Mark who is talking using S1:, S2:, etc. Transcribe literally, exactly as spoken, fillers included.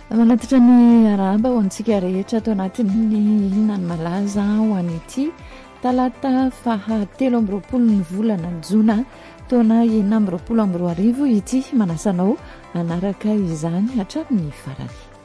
S1: Manatitra ny arahaba ho antsika rehetra ato anatin'ny inona ny malaza ho an'ity talata fahatelo amby roapolo ny volana Jona taona enina amby roapolo amby roa arivo ity manasanao anaraka izany hatramin'ny farany.